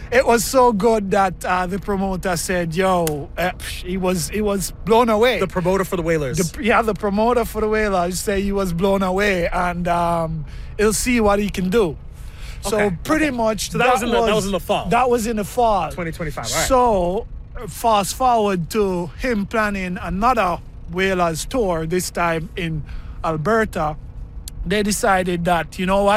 it was so good that the promoter said, "Yo," he was blown away. The promoter for the Whalers. The promoter for the Whalers say he was blown away, and he'll see what he can do. So pretty much So that was in the fall. That was in the fall. 2025. All right. So fast forward to him planning another Whalers tour, this time in Alberta. They decided that, you know what?